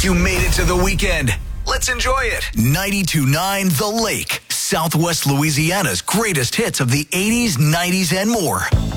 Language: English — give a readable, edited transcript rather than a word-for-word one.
You made it to the weekend. Let's enjoy it. 92.9 The Lake, Southwest Louisiana's greatest hits of the 80s, 90s, and more.